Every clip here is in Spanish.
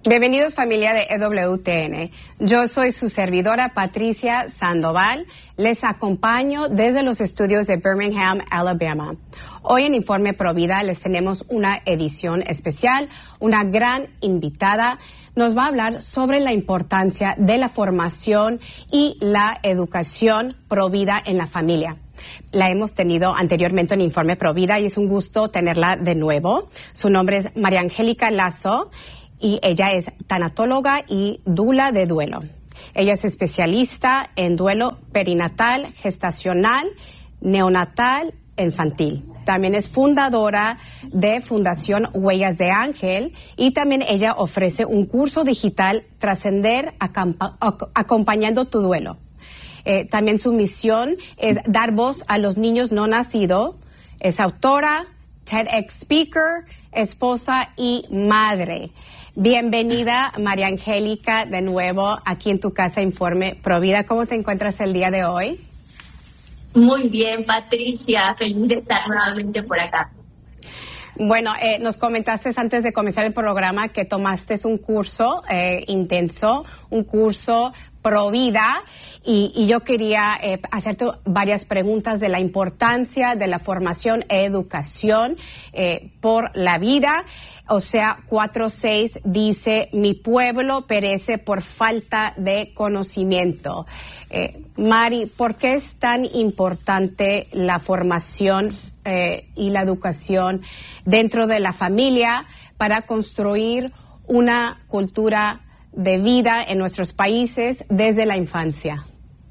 Bienvenidos familia de EWTN. Yo soy su servidora Patricia Sandoval. Les acompaño desde los estudios de Birmingham, Alabama. Hoy en Informe Provida les tenemos una edición especial. Una gran invitada nos va a hablar sobre la importancia de la formación y la educación provida en la familia. La hemos tenido anteriormente en Informe Provida y es un gusto tenerla de nuevo. Su nombre es María Angélica Lazo. Y ella es tanatóloga y dula de duelo. Ella es especialista en duelo perinatal, gestacional, neonatal, infantil. También es fundadora de Fundación Huellas de Ángel y también ella ofrece un curso digital Trascender acompañando tu duelo. También su misión es dar voz a los niños no nacidos. Es autora, TEDx speaker, esposa y madre. Bienvenida, María Angélica, de nuevo aquí en tu casa Informe Provida. ¿Cómo te encuentras el día de hoy? Muy bien, Patricia. Feliz de estar nuevamente por acá. Bueno, nos comentaste antes de comenzar el programa que tomaste un curso intenso, un curso Provida, y yo quería hacerte varias preguntas de la importancia de la formación e educación por la vida. O sea, 4:6 dice, mi pueblo perece por falta de conocimiento. Mari, ¿por qué es tan importante la formación y la educación dentro de la familia para construir una cultura de vida en nuestros países desde la infancia?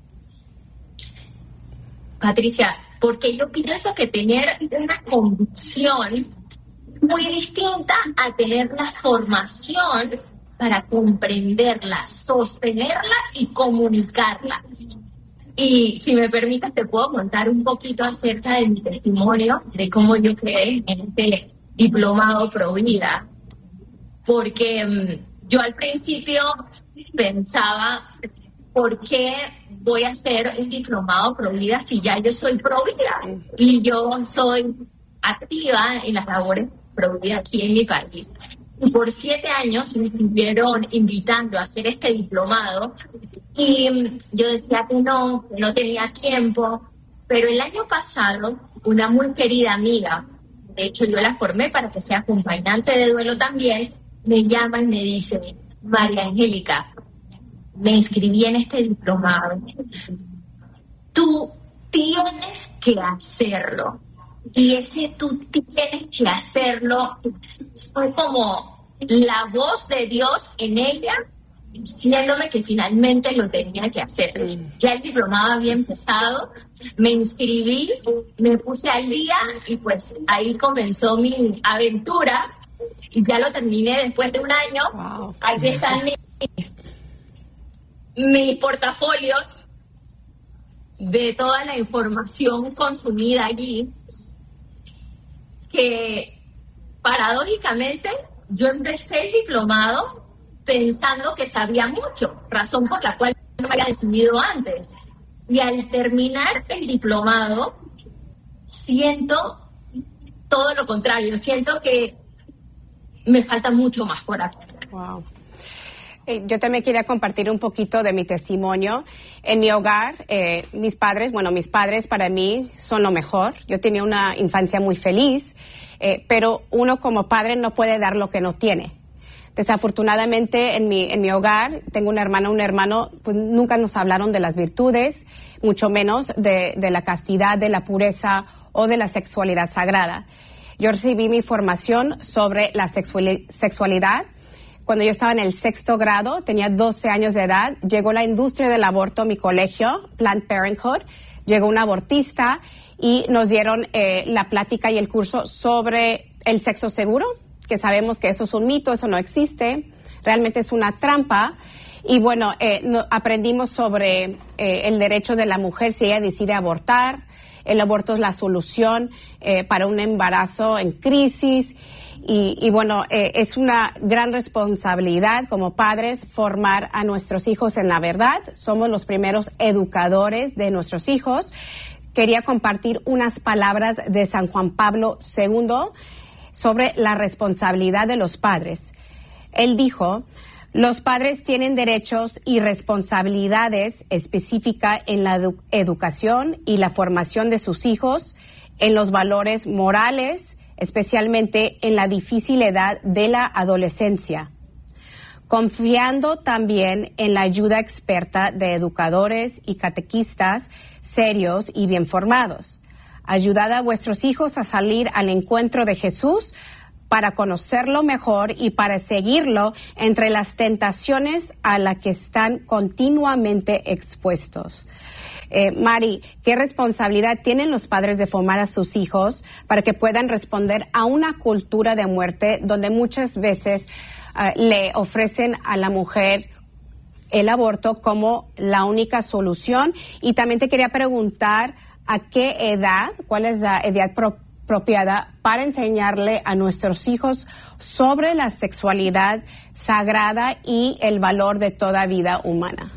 Patricia, porque yo pienso que tener una convicción muy distinta a tener la formación para comprenderla, sostenerla y comunicarla. Y si me permites, te puedo contar un poquito acerca de mi testimonio, de cómo yo quedé en este diplomado Provida. Porque yo al principio pensaba, ¿por qué voy a hacer un diplomado Provida si ya yo soy Provida? Y yo soy activa en las labores Provida aquí en mi país. Y por 7 años me estuvieron invitando a hacer este diplomado y yo decía que no tenía tiempo. Pero el año pasado, una muy querida amiga, de hecho yo la formé para que sea acompañante de duelo también, me llama y me dice, María Angélica, me inscribí en este diplomado. Tú tienes que hacerlo. Y ese tú tienes que hacerlo fue como la voz de Dios en ella diciéndome que finalmente lo tenía que hacer. Ya el diplomado había empezado, me inscribí, me puse al día y pues ahí comenzó mi aventura y ya lo terminé después de un año. Wow. Aquí están mis portafolios de toda la información consumida allí, que paradójicamente yo empecé el diplomado pensando que sabía mucho, razón por la cual no me había decidido antes. Y al terminar el diplomado, siento todo lo contrario, siento que me falta mucho más por hacer. Wow. Yo también quería compartir un poquito de mi testimonio. En mi hogar, mis padres para mí son lo mejor. Yo tenía una infancia muy feliz, pero uno como padre no puede dar lo que no tiene. Desafortunadamente en mi hogar tengo una hermana, un hermano, pues nunca nos hablaron de las virtudes, mucho menos de la castidad, de la pureza o de la sexualidad sagrada. Yo recibí mi formación sobre la sexualidad cuando yo estaba en el 6º grado, tenía 12 años de edad. Llegó la industria del aborto a mi colegio, Planned Parenthood. Llegó un abortista y nos dieron la plática y el curso sobre el sexo seguro, que sabemos que eso es un mito, eso no existe, realmente es una trampa. Y bueno, aprendimos sobre el derecho de la mujer si ella decide abortar. El aborto es la solución para un embarazo en crisis. Y bueno, es una gran responsabilidad como padres formar a nuestros hijos en la verdad. Somos los primeros educadores de nuestros hijos. Quería compartir unas palabras de San Juan Pablo II sobre la responsabilidad de los padres. Él dijo: los padres tienen derechos y responsabilidades específicas en la educación y la formación de sus hijos, en los valores morales, especialmente en la difícil edad de la adolescencia, confiando también en la ayuda experta de educadores y catequistas serios y bien formados. Ayudad a vuestros hijos a salir al encuentro de Jesús para conocerlo mejor y para seguirlo entre las tentaciones a las que están continuamente expuestos. Mari, ¿qué responsabilidad tienen los padres de formar a sus hijos para que puedan responder a una cultura de muerte donde muchas veces le ofrecen a la mujer el aborto como la única solución? Y también te quería preguntar, ¿a qué edad, cuál es la edad apropiada para enseñarle a nuestros hijos sobre la sexualidad sagrada y el valor de toda vida humana?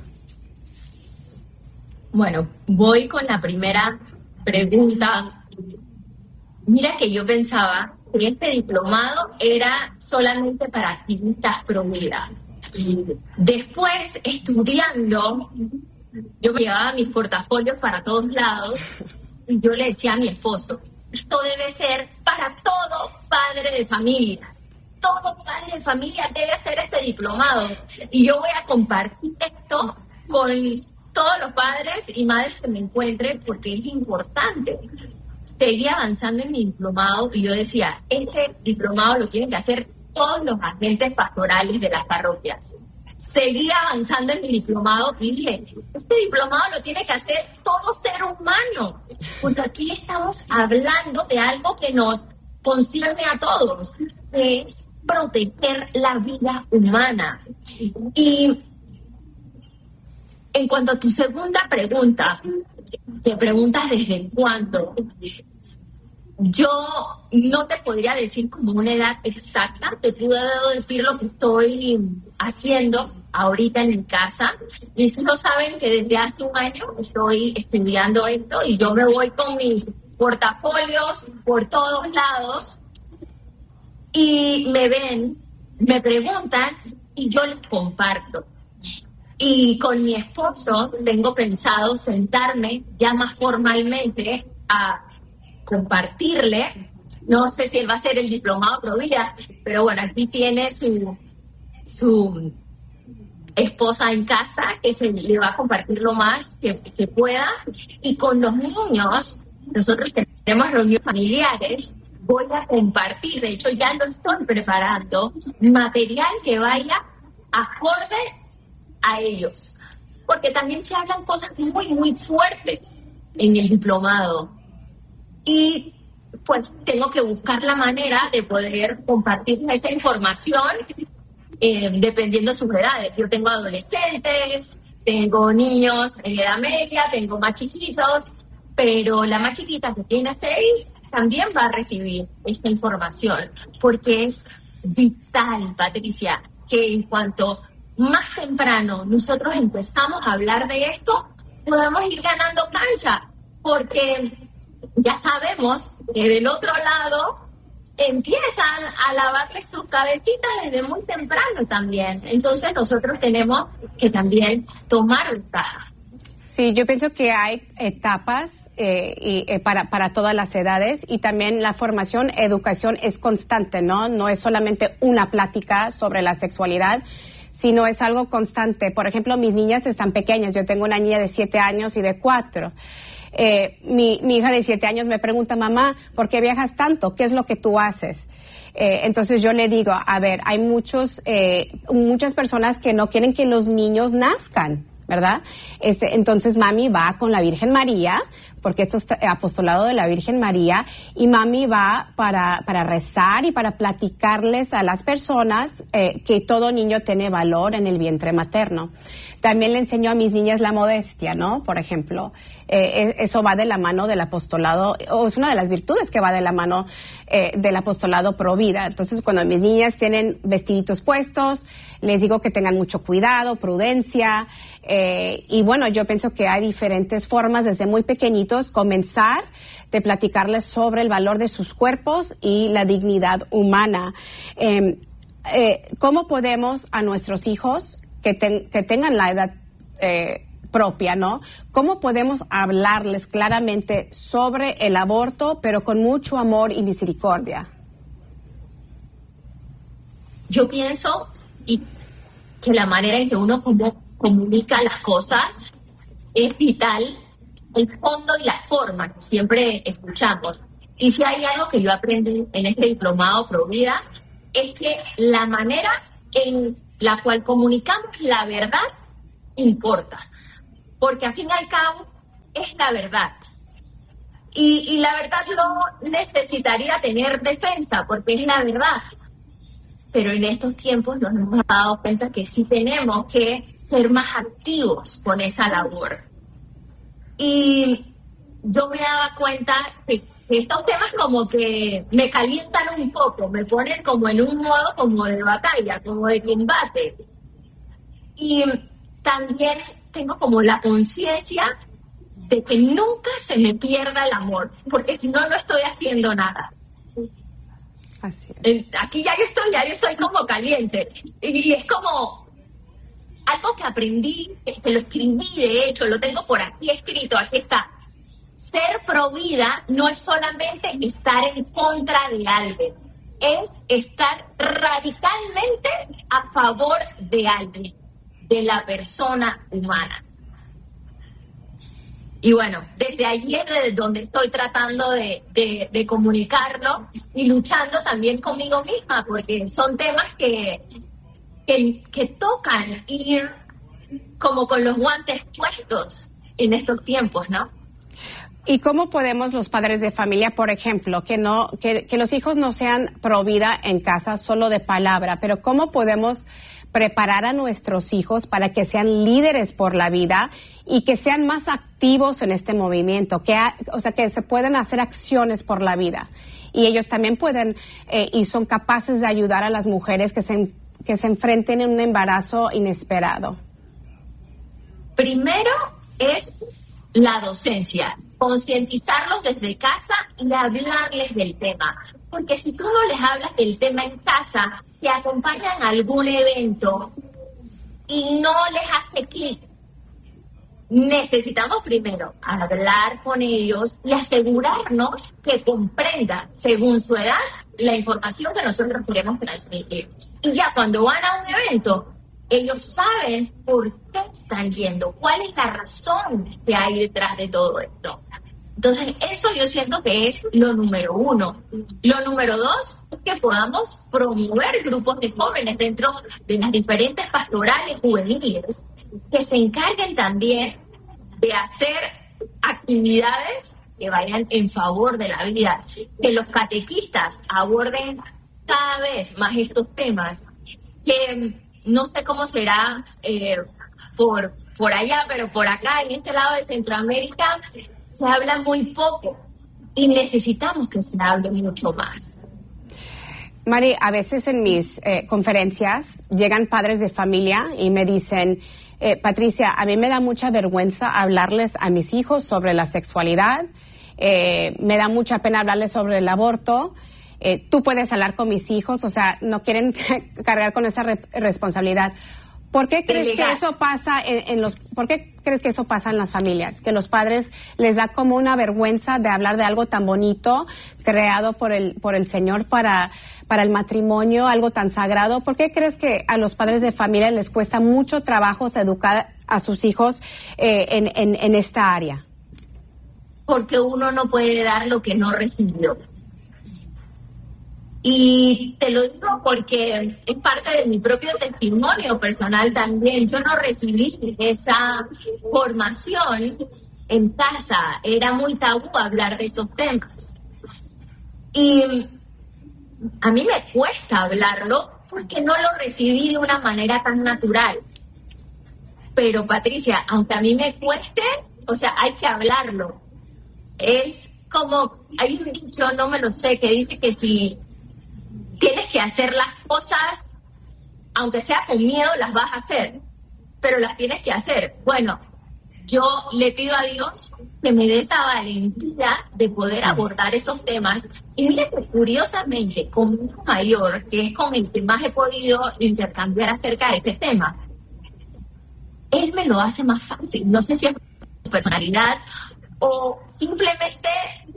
Bueno, voy con la primera pregunta. Mira que yo pensaba que este diplomado era solamente para activistas pro vida. Después, estudiando, yo me llevaba mis portafolios para todos lados y yo le decía a mi esposo: esto debe ser para todo padre de familia. Todo padre de familia debe hacer este diplomado. Y yo voy a compartir esto con todos los padres y madres que me encuentren, porque es importante. Seguí avanzando en mi diplomado y yo decía: este diplomado lo tienen que hacer todos los agentes pastorales de las parroquias. Seguí avanzando en mi diplomado y dije: este diplomado lo tiene que hacer todo ser humano, porque aquí estamos hablando de algo que nos concierne a todos, que es proteger la vida humana. Y en cuanto a tu segunda pregunta, te preguntas desde cuándo. Yo no te podría decir como una edad exacta, te puedo decir lo que estoy haciendo ahorita en mi casa. Mis hijos saben que desde hace un año estoy estudiando esto y yo me voy con mis portafolios por todos lados y me ven, me preguntan y yo les comparto. Y con mi esposo tengo pensado sentarme ya más formalmente a compartirle. No sé si él va a ser el diplomado pro vida, pero bueno, aquí tiene su esposa en casa que se le va a compartir lo más que pueda. Y con los niños, nosotros tenemos reuniones familiares, voy a compartir, de hecho ya lo estoy preparando, material que vaya acorde a ellos, porque también se hablan cosas muy, muy fuertes en el diplomado y pues tengo que buscar la manera de poder compartir esa información dependiendo de sus edades. Yo tengo adolescentes, tengo niños en edad media, tengo más chiquitos, pero la más chiquita que tiene 6 también va a recibir esta información, porque es vital, Patricia, que en cuanto más temprano nosotros empezamos a hablar de esto, podamos ir ganando cancha, porque ya sabemos que del otro lado empiezan a lavarle sus cabecitas desde muy temprano también. Entonces nosotros tenemos que también tomar ventaja. Sí, yo pienso que hay etapas para todas las edades y también la formación, educación es constante, ¿no? No es solamente una plática sobre la sexualidad, sino es algo constante. Por ejemplo, mis niñas están pequeñas. Yo tengo una niña de 7 años y de 4. Mi hija de 7 años me pregunta: mamá, ¿por qué viajas tanto? ¿Qué es lo que tú haces? Entonces yo le digo: a ver, hay muchas personas que no quieren que los niños nazcan, ¿verdad? Entonces mami va con la Virgen María, porque esto es apostolado de la Virgen María, y mami va para rezar y para platicarles a las personas que todo niño tiene valor en el vientre materno. También le enseño a mis niñas la modestia, ¿no? Por ejemplo, eso va de la mano del apostolado, o es una de las virtudes que va de la mano del apostolado pro vida. Entonces, cuando mis niñas tienen vestiditos puestos, les digo que tengan mucho cuidado, prudencia, y bueno, yo pienso que hay diferentes formas desde muy pequeñitos comenzar de platicarles sobre el valor de sus cuerpos y la dignidad humana. ¿cómo podemos a nuestros hijos que tengan la edad propia, ¿no? ¿Cómo podemos hablarles claramente sobre el aborto, pero con mucho amor y misericordia? Yo pienso que la manera en que uno comunica las cosas es vital, el fondo y la forma que siempre escuchamos. Y si hay algo que yo aprendí en este diplomado Pro Vida, es que la manera en la cual comunicamos la verdad importa. Porque al fin y al cabo es la verdad. Y la verdad no necesitaría tener defensa, porque es la verdad. Pero en estos tiempos nos hemos dado cuenta que sí tenemos que ser más activos con esa labor. Y yo me daba cuenta que estos temas como que me calientan un poco, me ponen como en un modo como de batalla, como de combate. Y también tengo como la conciencia de que nunca se me pierda el amor, porque si no, no estoy haciendo nada. Así es. Aquí ya yo estoy como caliente. Y es como algo que aprendí, que lo escribí, de hecho, lo tengo por aquí escrito, aquí está. Ser pro vida no es solamente estar en contra de alguien, es estar radicalmente a favor de alguien, de la persona humana. Y bueno, desde allí es desde donde estoy tratando de comunicarlo y luchando también conmigo misma, porque son temas que tocan ir como con los guantes puestos en estos tiempos, ¿no? ¿Y cómo podemos los padres de familia, por ejemplo, que los hijos no sean pro vida en casa solo de palabra, pero cómo podemos preparar a nuestros hijos para que sean líderes por la vida y que sean más activos en este movimiento, que se pueden hacer acciones por la vida? Y ellos también pueden y son capaces de ayudar a las mujeres que se enfrenten en un embarazo inesperado. Primero es la docencia, concientizarlos desde casa y hablarles del tema. Porque si tú no les hablas del tema en casa, te acompañan a algún evento y no les hace clic. Necesitamos primero hablar con ellos y asegurarnos que comprendan, según su edad, la información que nosotros queremos transmitir. Y ya cuando van a un evento, ellos saben por qué están yendo, cuál es la razón que hay detrás de todo esto. Entonces, eso yo siento que es lo número uno. Lo número dos es que podamos promover grupos de jóvenes dentro de las diferentes pastorales juveniles que se encarguen también de hacer actividades que vayan en favor de la vida, que los catequistas aborden cada vez más estos temas, que no sé cómo será por allá, pero por acá, en este lado de Centroamérica, se habla muy poco y necesitamos que se hable mucho más. Mari, a veces en mis conferencias llegan padres de familia y me dicen, Patricia, a mí me da mucha vergüenza hablarles a mis hijos sobre la sexualidad, me da mucha pena hablarles sobre el aborto, tú puedes hablar con mis hijos, o sea, no quieren cargar con esa responsabilidad. ¿Por qué crees que eso pasa ¿por qué crees que eso pasa en las familias? Que los padres les da como una vergüenza de hablar de algo tan bonito, creado por el Señor para el matrimonio, algo tan sagrado. ¿Por qué crees que a los padres de familia les cuesta mucho trabajo educar a sus hijos en esta área? Porque uno no puede dar lo que no recibió. Y te lo digo porque es parte de mi propio testimonio personal también. Yo no recibí esa formación en casa. Era muy tabú hablar de esos temas. Y a mí me cuesta hablarlo porque no lo recibí de una manera tan natural. Pero Patricia, aunque a mí me cueste, o sea, hay que hablarlo. Es como, hay un dicho, no me lo sé, que dice que si tienes que hacer las cosas, aunque sea con miedo, las vas a hacer, pero las tienes que hacer. Bueno, yo le pido a Dios que me dé esa valentía de poder abordar esos temas. Y mira que curiosamente, con mi hijo mayor, que es con el que más he podido intercambiar acerca de ese tema, él me lo hace más fácil. No sé si es su personalidad o simplemente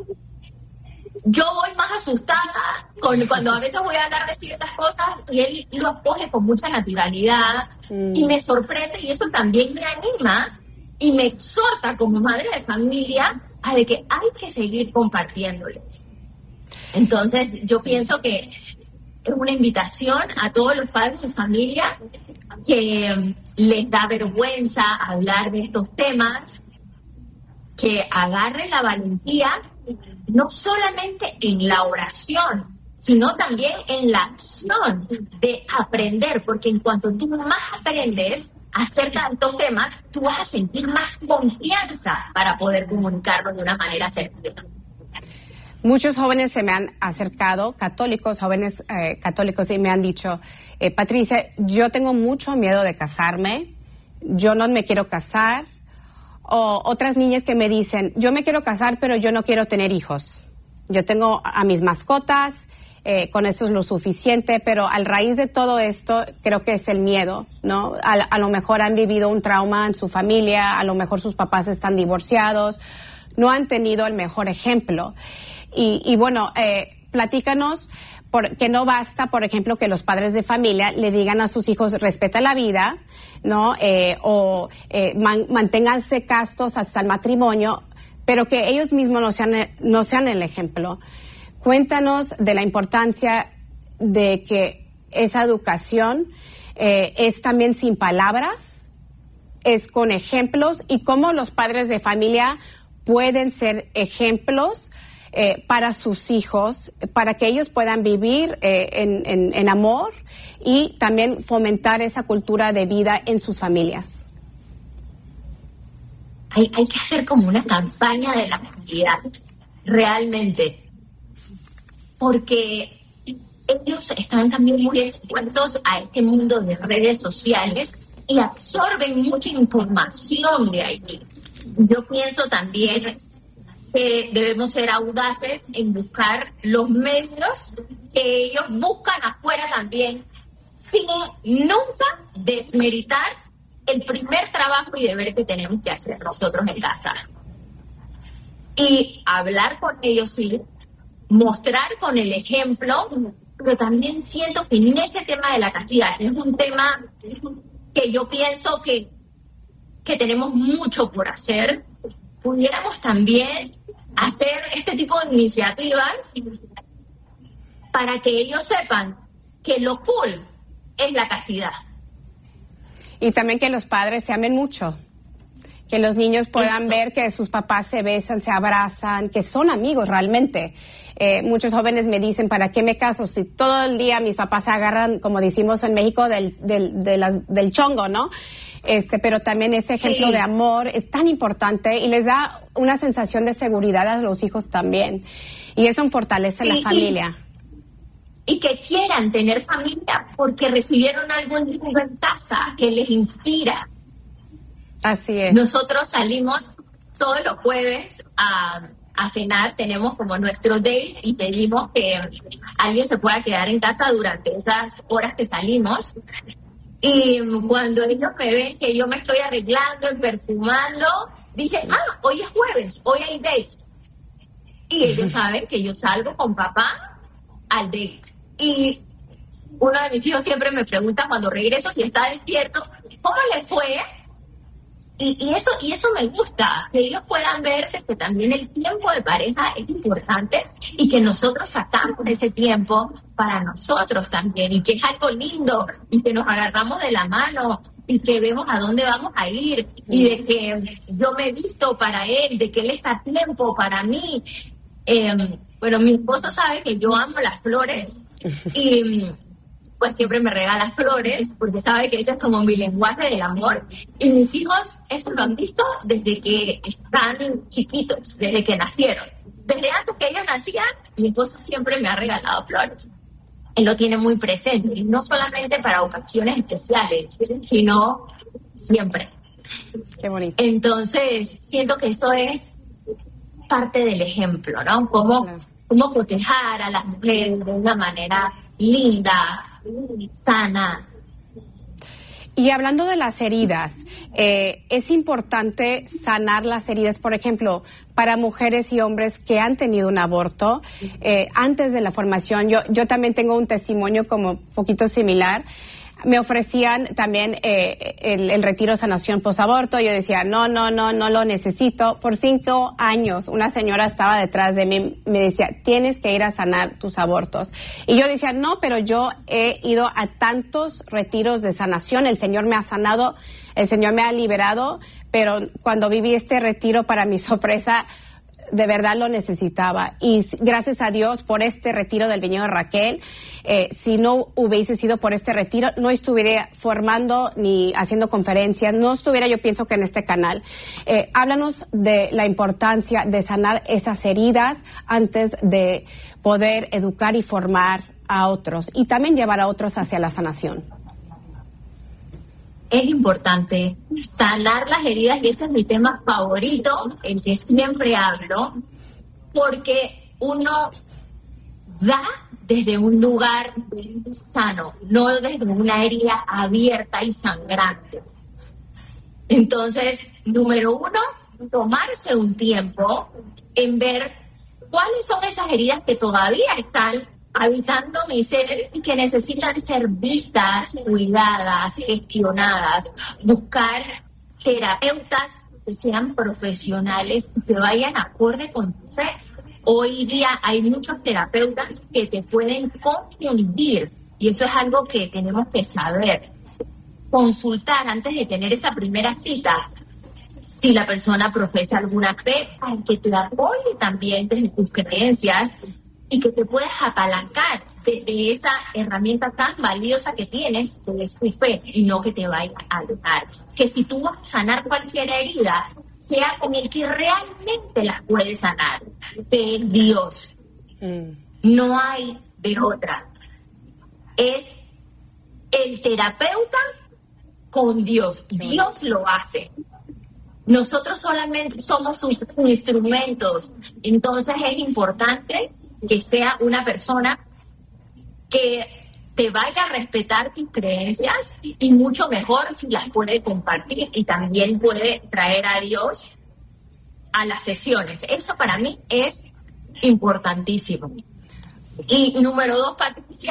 yo voy más asustada cuando a veces voy a hablar de ciertas cosas y él lo acoge con mucha naturalidad y me sorprende, y eso también me anima y me exhorta como madre de familia a de que hay que seguir compartiéndoles. Entonces yo pienso que es una invitación a todos los padres de familia que les da vergüenza hablar de estos temas, que agarren la valentía, no solamente en la oración, sino también en la acción de aprender, porque en cuanto tú más aprendes acerca de estos temas, tú vas a sentir más confianza para poder comunicarlo de una manera certera. Muchos jóvenes se me han acercado, jóvenes católicos, y me han dicho, Patricia, yo tengo mucho miedo de casarme, yo no me quiero casar. O otras niñas que me dicen, yo me quiero casar, pero yo no quiero tener hijos. Yo tengo a mis mascotas, con eso es lo suficiente, pero a raíz de todo esto, creo que es el miedo, ¿no? A lo mejor han vivido un trauma en su familia, a lo mejor sus papás están divorciados, no han tenido el mejor ejemplo. Y bueno, platícanos, porque no basta, por ejemplo, que los padres de familia le digan a sus hijos, respeta la vida, ¿no? Manténganse castos hasta el matrimonio, pero que ellos mismos no sean el ejemplo. Cuéntanos de la importancia de que esa educación es también sin palabras, es con ejemplos, y cómo los padres de familia pueden ser ejemplos para sus hijos, para que ellos puedan vivir en amor y también fomentar esa cultura de vida en sus familias. Hay que hacer como una campaña de la castidad, realmente, porque ellos están también muy expuestos a este mundo de redes sociales y absorben mucha información de allí. Yo pienso también que debemos ser audaces en buscar los medios que ellos buscan afuera también, sin nunca desmeritar el primer trabajo y deber que tenemos que hacer nosotros en casa. Y hablar con ellos, sí, mostrar con el ejemplo, pero también siento que en ese tema de la castidad es un tema que yo pienso que tenemos mucho por hacer. Pudiéramos también hacer este tipo de iniciativas para que ellos sepan que lo cool es la castidad. Y también que los padres se amen mucho, que los niños puedan ver que sus papás se besan, se abrazan, que son amigos realmente. Muchos jóvenes me dicen, ¿para qué me caso? Si todo el día mis papás se agarran, como decimos en México, del chongo, ¿no? Pero también ese ejemplo de amor es tan importante y les da una sensación de seguridad a los hijos también. Y eso fortalece la familia. Y que quieran tener familia porque recibieron algo en casa que les inspira. Así es. Nosotros salimos todos los jueves a cenar, tenemos como nuestro date y pedimos que alguien se pueda quedar en casa durante esas horas que salimos. Y cuando ellos me ven que yo me estoy arreglando, perfumando, dicen, hoy es jueves, hoy hay date. Y ellos saben que yo salgo con papá al date. Y uno de mis hijos siempre me pregunta cuando regreso si está despierto, ¿cómo le fue? Y eso me gusta, que ellos puedan ver que también el tiempo de pareja es importante y que nosotros sacamos ese tiempo para nosotros también, y que es algo lindo, y que nos agarramos de la mano y que vemos a dónde vamos a ir, y de que yo me he visto para él, de que él está a tiempo para mí. Bueno, mi esposo sabe que yo amo las flores y pues siempre me regala flores porque sabe que ese es como mi lenguaje del amor, y mis hijos eso lo han visto desde que están chiquitos, desde que nacieron. Desde antes que ellos nacían, mi esposo siempre me ha regalado flores. Él lo tiene muy presente, y no solamente para ocasiones especiales, sino siempre. Qué bonito. Entonces, siento que eso es parte del ejemplo, ¿no? Cómo proteger a las mujeres de una manera linda, sana. Y hablando de las heridas, es importante sanar las heridas, por ejemplo, para mujeres y hombres que han tenido un aborto antes de la formación. Yo también tengo un testimonio como poquito similar. Me ofrecían también el retiro de sanación posaborto. Yo decía, no lo necesito. Por 5 años, una señora estaba detrás de mí, me decía, tienes que ir a sanar tus abortos. Y yo decía, no, pero yo he ido a tantos retiros de sanación. El Señor me ha sanado, el Señor me ha liberado, pero cuando viví este retiro, para mi sorpresa, de verdad lo necesitaba. Y gracias a Dios por este retiro del Viñedo de Raquel. Si no hubiese sido por este retiro, no estuviera formando ni haciendo conferencias, no estuviera, yo pienso, que en este canal. Háblanos de la importancia de sanar esas heridas antes de poder educar y formar a otros y también llevar a otros hacia la sanación. Es importante sanar las heridas y ese es mi tema favorito, el que siempre hablo, porque uno da desde un lugar sano, no desde una herida abierta y sangrante. Entonces, número 1, tomarse un tiempo en ver cuáles son esas heridas que todavía están habitando mi ser y que necesitan ser vistas, cuidadas, gestionadas, buscar terapeutas que sean profesionales y que vayan acorde con tu fe. Hoy día hay muchos terapeutas que te pueden confundir y eso es algo que tenemos que saber. Consultar antes de tener esa primera cita si la persona profesa alguna fe, para que te apoye también desde tus creencias y que te puedas apalancar desde esa herramienta tan valiosa que tienes, que es tu fe, y no que te vaya a alejar. Que si tú vas a sanar cualquier herida, sea con el que realmente las puede sanar, que es Dios. No hay de otra. Es el terapeuta con Dios. Dios lo hace. Nosotros solamente somos sus instrumentos. Entonces es importante que sea una persona que te vaya a respetar tus creencias y mucho mejor si las puede compartir y también puede traer a Dios a las sesiones. Eso para mí es importantísimo. Y número 2, Patricia,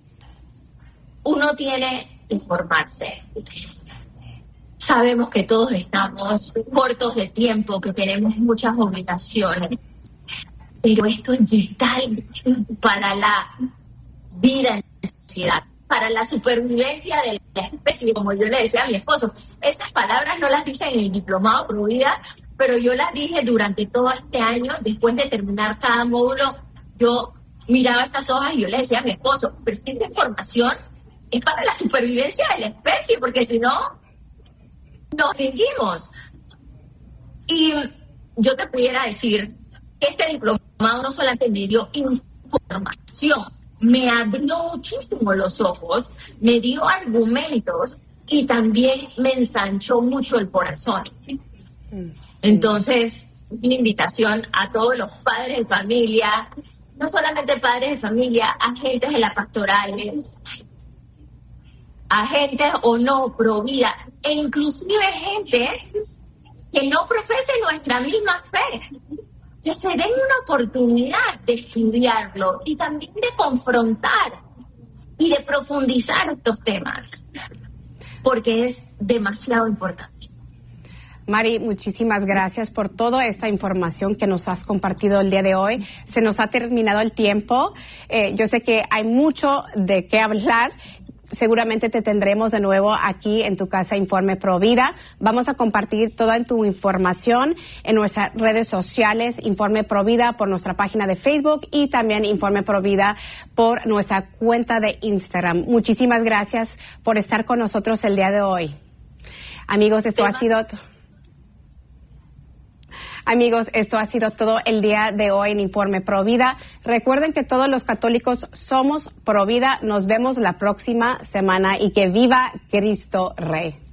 uno tiene que formarse. Sabemos que todos estamos cortos de tiempo, que tenemos muchas obligaciones, pero esto es vital para la vida en la sociedad, para la supervivencia de la especie, como yo le decía a mi esposo. Esas palabras no las dice en el diplomado Pro Vida, pero yo las dije durante todo este año. Después de terminar cada módulo, yo miraba esas hojas y yo le decía a mi esposo, pero esta información es para la supervivencia de la especie, porque si no, nos extinguimos. Y yo te pudiera decir que este diplomado no solamente me dio información, me abrió muchísimo los ojos, me dio argumentos y también me ensanchó mucho el corazón. Entonces, una invitación a todos los padres de familia, no solamente padres de familia, agentes de las pastorales, agentes o no pro vida, e inclusive gente que no profese nuestra misma fe, que se den una oportunidad de estudiarlo y también de confrontar y de profundizar estos temas, porque es demasiado importante. Mari, muchísimas gracias por toda esta información que nos has compartido el día de hoy. Se nos ha terminado el tiempo. Yo sé que hay mucho de qué hablar. Seguramente te tendremos de nuevo aquí en tu casa Informe Pro Vida. Vamos a compartir toda tu información en nuestras redes sociales, Informe Pro Vida por nuestra página de Facebook y también Informe Pro Vida por nuestra cuenta de Instagram. Muchísimas gracias por estar con nosotros el día de hoy. Amigos, esto ha sido todo el día de hoy en Informe Pro Vida. Recuerden que todos los católicos somos Pro Vida. Nos vemos la próxima semana y que viva Cristo Rey.